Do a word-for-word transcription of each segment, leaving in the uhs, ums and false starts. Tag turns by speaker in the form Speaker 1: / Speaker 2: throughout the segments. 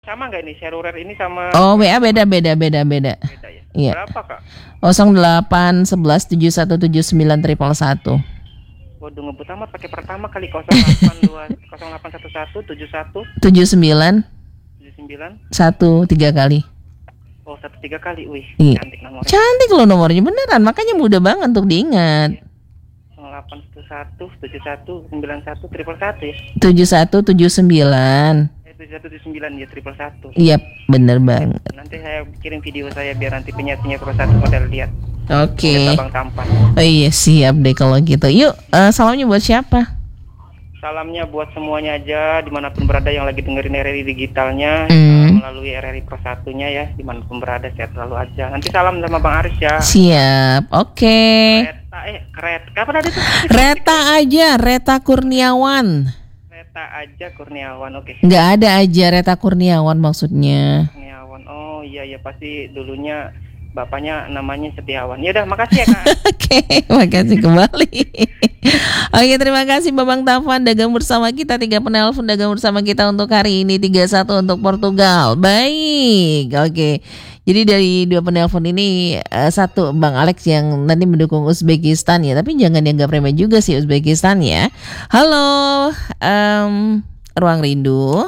Speaker 1: sama nggak ini seluler ini sama?
Speaker 2: Oh, W A beda beda beda beda.
Speaker 1: Beda ya.
Speaker 2: Iya.
Speaker 1: Berapa Kak?
Speaker 2: nol delapan satu satu tujuh satu tujuh sembilan triple satu.
Speaker 1: Waduh ngebut amat pakai pertama kali nol delapan dua nol delapan satu satu tujuh satu
Speaker 2: tujuh sembilan
Speaker 1: tujuh sembilan
Speaker 2: satu tiga kali.
Speaker 1: Oh satu tiga kali, wih
Speaker 2: Iya.
Speaker 1: cantik nomornya.
Speaker 2: Cantik loh nomornya beneran, makanya mudah banget untuk diingat.
Speaker 1: nol delapan satu satu tujuh satu sembilan satu triple satu ya.
Speaker 2: tujuh satu tujuh sembilan.
Speaker 1: Eh tujuh satu tujuh sembilan ya triple satu.
Speaker 2: Iya, bener banget.
Speaker 1: Nanti saya kirim video saya biar nanti penyiar-penyiar triple satu model lihat.
Speaker 2: Oke.
Speaker 1: Lihat Abang tampan.
Speaker 2: Oh iya, siap deh kalau gitu. Yuk, eh, salamnya buat siapa?
Speaker 1: Salamnya buat semuanya aja dimanapun berada yang lagi dengerin R R I digitalnya,
Speaker 2: Hmm.
Speaker 1: melalui R R I Pro satunya ya, dimanapun berada sehat selalu aja. Nanti salam sama Bang Aris ya.
Speaker 2: Siap. Oke.
Speaker 1: Kereta eh kereta kapan ada tuh?
Speaker 2: Reta aja, Reta Kurniawan.
Speaker 1: Kereta aja Kurniawan, oke.
Speaker 2: Nggak ada aja Reta Kurniawan maksudnya.
Speaker 1: Kurniawan, oh iya ya pasti dulunya bapaknya namanya Setiawan. Ya udah, makasih ya Kak.
Speaker 2: Oke, makasih kembali. Oke, terima kasih Babang Taufan dagang bersama kita, tiga penelpon dagang bersama kita untuk hari ini, tiga satu untuk Portugal. Baik. Oke. Jadi dari dua penelpon ini uh, satu Bang Alex yang nanti mendukung Uzbekistan ya, tapi jangan dianggap remeh juga sih Uzbekistan ya. Halo, um, Ruang Rindu.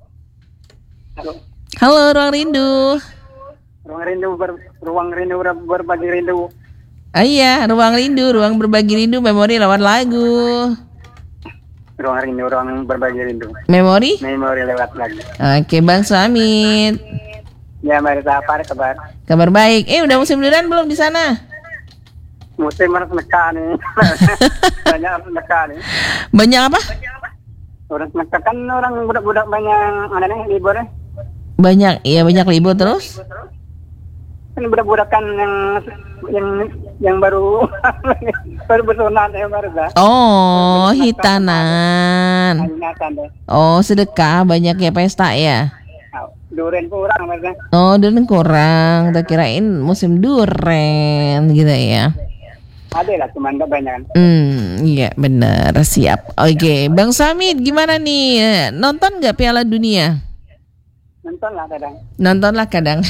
Speaker 3: Halo.
Speaker 2: Halo Ruang Rindu.
Speaker 3: Ruang rindu ber, ruang rindu ber, berbagi rindu.
Speaker 2: Ah iya, Ruang Rindu, ruang berbagi rindu, memori lewat lagu.
Speaker 3: Ruang rindu, ruang berbagi rindu.
Speaker 2: Memori?
Speaker 3: Memori lewat lagi.
Speaker 2: Oke, Bang Suamit.
Speaker 3: Ya, Mbak Rita, apa kabar?
Speaker 2: Kabar baik. Eh, udah musim liburan belum di sana?
Speaker 3: Musim harus neka nih. Banyak harus neka nih.
Speaker 2: Banyak apa?
Speaker 3: Orang neka kan orang budak-budak banyak ada nih libur ya.
Speaker 2: Banyak, iya banyak libur terus.
Speaker 3: Kan budak-budak kan yang yang yang baru baru bersunat ya baru dah.
Speaker 2: Oh, hitanan.
Speaker 3: Ingatan deh.
Speaker 2: Oh, sedekah banyak ya pesta ya.
Speaker 3: Duren kurang maksudnya.
Speaker 2: Oh, duren kurang. Tak kirain musim duren gitu ya.
Speaker 3: Ada lah, cuman nggak banyak kan.
Speaker 2: Hmm, iya benar, siap. Oke, Bang Samit gimana nih? Nonton nggak Piala Dunia?
Speaker 3: Nonton lah kadang.
Speaker 2: Nonton lah kadang.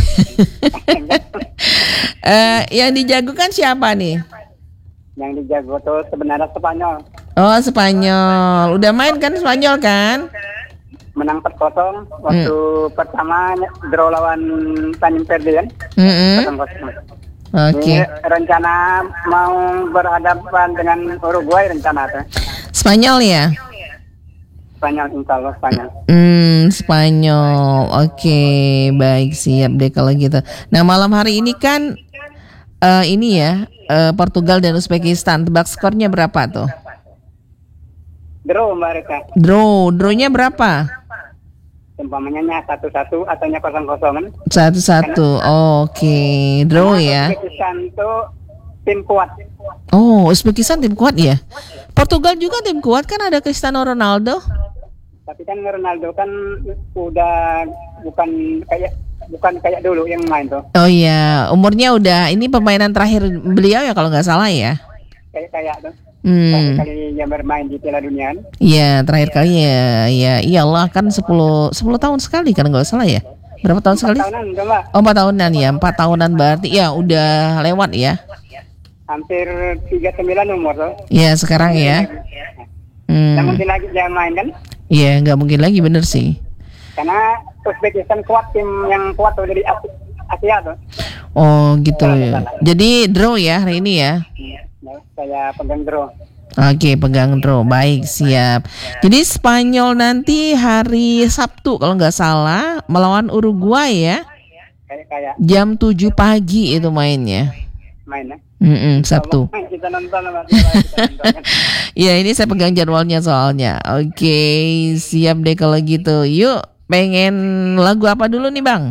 Speaker 2: eh, yang dijagokan siapa nih?
Speaker 3: Yang dijago tuh sebenarnya Spanyol.
Speaker 2: Oh, Spanyol. Udah main kan Spanyol kan?
Speaker 3: Menang empat kosong waktu hmm. pertama draw lawan Tanim Verde kan.
Speaker 2: Mm-hmm.
Speaker 3: kosong kosong.
Speaker 2: Oke. Okay.
Speaker 3: Rencana mau berhadapan dengan Uruguay rencana tuh.
Speaker 2: Spanyol ya?
Speaker 3: Spanyol, insya Allah Spanyol.
Speaker 2: Hmm, Spanyol. Oke, okay, baik, siap deh kalau gitu. Nah, malam hari ini kan uh, ini ya, uh, Portugal dan Uzbekistan. Tebak skornya berapa tuh?
Speaker 3: Draw Mbak Rika.
Speaker 2: Draw, drawnya berapa?
Speaker 3: Umpamanya nya satu satu atau nya kosong kosong kan?
Speaker 2: Satu satu. Oh, oke, okay. Draw ya.
Speaker 3: Uzbekistan itu tim kuat.
Speaker 2: Oh, Uzbekistan tim kuat ya? Portugal juga tim kuat kan, ada Cristiano Ronaldo.
Speaker 3: Tapi kan Ronaldo kan udah bukan kayak bukan kayak dulu yang main tuh.
Speaker 2: Oh iya, umurnya udah, ini permainan terakhir beliau ya kalau nggak salah ya.
Speaker 3: Kayak kayak tuh.
Speaker 2: Hmm.
Speaker 3: Kali yang bermain di Piala Dunia.
Speaker 2: Iya, terakhir kali ya. Ya, iyalah kan sepuluh tahun sekali kan nggak salah ya. Berapa tahun sekali?
Speaker 3: Tahunan, coba.
Speaker 2: Oh, empat tahunan ya. empat tahunan berarti ya udah lewat ya.
Speaker 3: Hampir tiga puluh sembilan umur tuh.
Speaker 2: Iya, sekarang ya. Hmm.
Speaker 3: Nggak mungkin lagi dia main kan?
Speaker 2: Iya, nggak mungkin lagi, bener sih.
Speaker 3: Karena Uzbekistan kuat, tim yang kuat tuh dari Asia, Asia tuh.
Speaker 2: Oh gitu ya. Jadi draw ya hari ini ya.
Speaker 3: Nah, saya pegang draw.
Speaker 2: Oke, pegang draw. Baik, siap. Jadi Spanyol nanti hari Sabtu kalau nggak salah melawan Uruguay ya.
Speaker 3: Kayak kayak
Speaker 2: Jam tujuh pagi itu mainnya.
Speaker 3: main ya.
Speaker 2: Mm-mm, Sabtu.
Speaker 3: Kita nonton sama kita nonton.
Speaker 2: Ya, ini saya pegang jadwalnya soalnya. Oke, siap deh kalau gitu. Yuk, pengen lagu apa dulu nih Bang?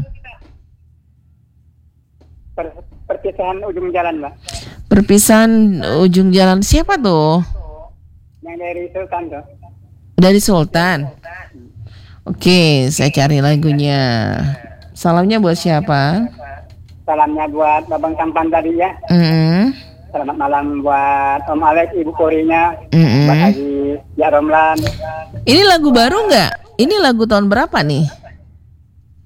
Speaker 3: Per, perpisahan ujung jalan Mbak.
Speaker 2: Perpisahan ujung jalan siapa tuh?
Speaker 3: Yang dari Sultan tuh.
Speaker 2: Dari Sultan. Oke, saya cari lagunya. Salamnya buat siapa?
Speaker 3: Salamnya buat Babang Sampan tadi ya.
Speaker 2: Mm-hmm.
Speaker 3: Selamat malam buat Om Alex, Ibu Korinya,
Speaker 2: Mm-hmm.
Speaker 3: Mbak Haji, Ya Romlan.
Speaker 2: Ini lagu baru nggak? Ini lagu tahun berapa nih?